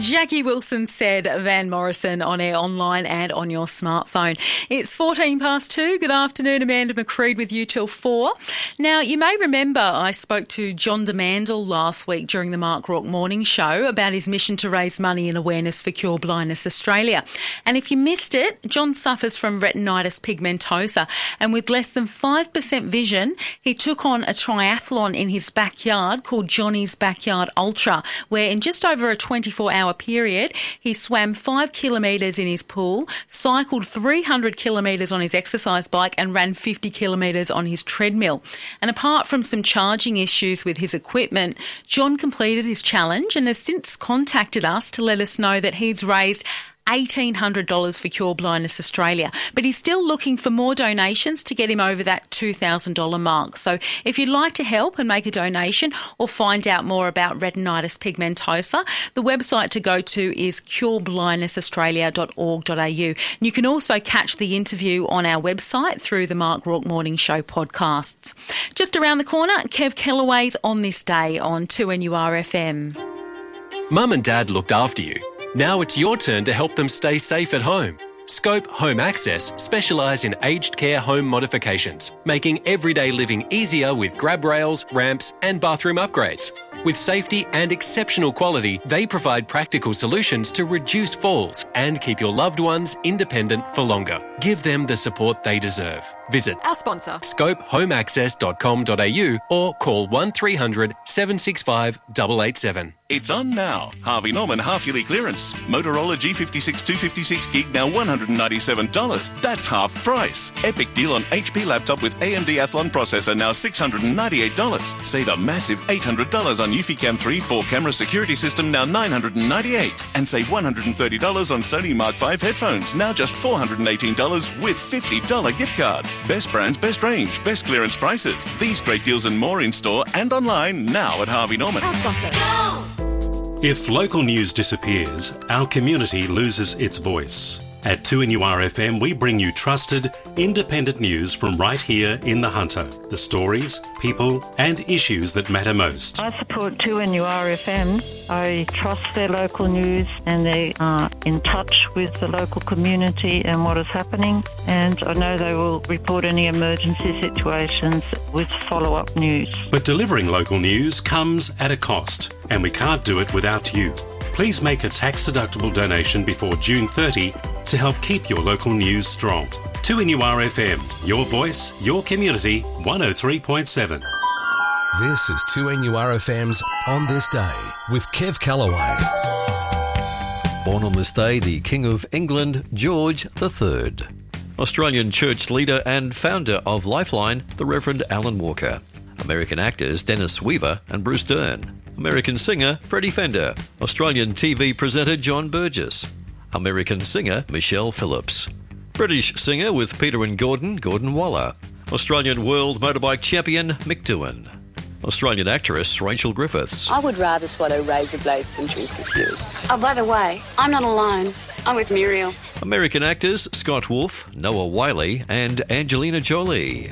Jackie Wilson said Van Morrison on air, online and on your smartphone. It's 2:14. Good afternoon, Amanda McCreed with you till 4. Now, you may remember I spoke to John DeMandel last week during the Mark Rourke Morning Show about his mission to raise money and awareness for Cure Blindness Australia. And if you missed it, John suffers from retinitis pigmentosa, and with less than 5% vision, he took on a triathlon in his backyard called Johnny's Backyard Ultra, where in just over a 24-hour period, he swam 5 kilometres in his pool, cycled 300 kilometres on his exercise bike and ran 50 kilometres on his treadmill. And apart from some charging issues with his equipment, John completed his challenge and has since contacted us to let us know that he's raised $1,800 for Cure Blindness Australia, but he's still looking for more donations to get him over that $2,000 mark. So if you'd like to help and make a donation or find out more about retinitis pigmentosa, the website to go to is cureblindnessaustralia.org.au. And you can also catch the interview on our website through the Mark Rourke Morning Show podcasts. Just around the corner, Kev Kellaway's On This Day on 2NURFM. Mum and Dad looked after you. Now it's your turn to help them stay safe at home. Scope Home Access specialise in aged care home modifications, making everyday living easier with grab rails, ramps and bathroom upgrades. With safety and exceptional quality, they provide practical solutions to reduce falls and keep your loved ones independent for longer. Give them the support they deserve. Visit our sponsor, scopehomeaccess.com.au or call 1300 765 887. It's on now. Harvey Norman half-yearly clearance. Motorola G56 256 gig now $197. That's half price. Epic deal on HP laptop with AMD Athlon processor now $698. Save a massive $800 on Eufy-Cam 3 4-camera security system now $998. And save $130 on Sony Mark V headphones now just $418 with $50 gift card. Best brands, best range, best clearance prices. These great deals and more in store and online now at Harvey Norman. our sponsor. If local news disappears, our community loses its voice. At 2NURFM, we bring you trusted, independent news from right here in the Hunter. The stories, people and issues that matter most. I support 2NURFM. I trust their local news and they are in touch with the local community and what is happening. And I know they will report any emergency situations with follow-up news. But delivering local news comes at a cost, and we can't do it without you. Please make a tax-deductible donation before June 30 to help keep your local news strong. 2NURFM, your voice, your community, 103.7. This is 2NURFM's On This Day with Kev Kellaway. Born on this day, the King of England, George III. Australian church leader and founder of Lifeline, the Reverend Alan Walker. American actors Dennis Weaver and Bruce Dern. American singer Freddie Fender. Australian TV presenter John Burgess. American singer Michelle Phillips. British singer with Peter and Gordon, Gordon Waller. Australian world motorbike champion Mick Doohan. Australian actress Rachel Griffiths. I would rather swallow razor blades than drink with you. Oh, by the way, I'm not alone. I'm with Muriel. American actors Scott Wolf, Noah Wiley and Angelina Jolie.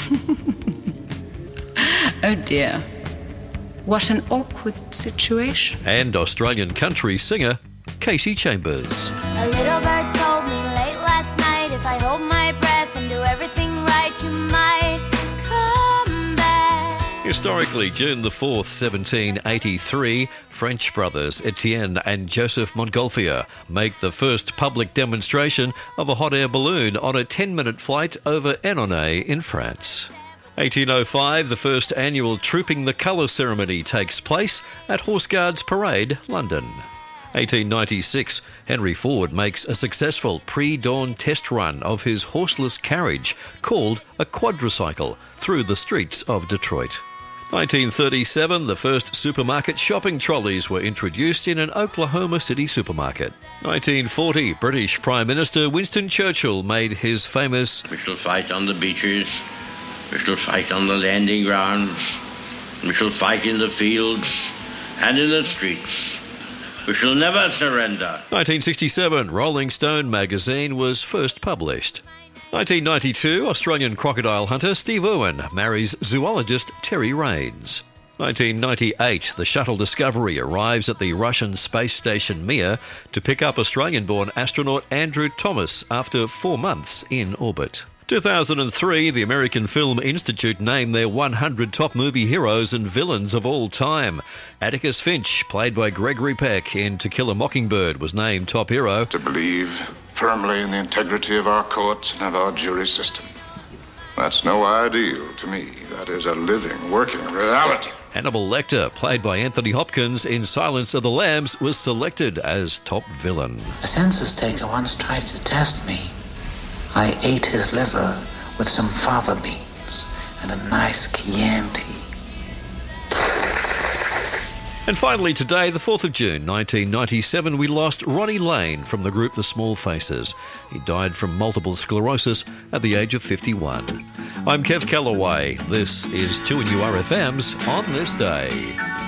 Oh dear. What an awkward situation. And Australian country singer Casey Chambers. A little bird told me late last night, if I hold my breath and do everything right, you might come back. Historically, June the 4th, 1783, French brothers Etienne and Joseph Montgolfier make the first public demonstration of a hot air balloon on a 10-minute flight over Annonay in France. 1805, the first annual Trooping the Colour ceremony takes place at Horse Guards Parade, London. 1896, Henry Ford makes a successful pre-dawn test run of his horseless carriage called a quadricycle through the streets of Detroit. 1937, the first supermarket shopping trolleys were introduced in an Oklahoma City supermarket. 1940, British Prime Minister Winston Churchill made his famous "We shall fight on the beaches. We shall fight on the landing grounds. We shall fight in the fields and in the streets. We shall never surrender." 1967, Rolling Stone magazine was first published. 1992, Australian crocodile hunter Steve Irwin marries zoologist Terry Raines. 1998, the shuttle Discovery arrives at the Russian space station Mir to pick up Australian-born astronaut Andrew Thomas after 4 months in orbit. 2003, the American Film Institute named their 100 top movie heroes and villains of all time. Atticus Finch, played by Gregory Peck in To Kill a Mockingbird, was named top hero. To believe firmly in the integrity of our courts and of our jury system. That's no ideal to me. That is a living, working reality. Hannibal Lecter, played by Anthony Hopkins in Silence of the Lambs, was selected as top villain. A census taker once tried to test me. I ate his liver with some fava beans and a nice Chianti. And finally today, the 4th of June 1997, we lost Ronnie Lane from the group The Small Faces. He died from multiple sclerosis at the age of 51. I'm Kev Callaway. This is 2NURFM's On This Day.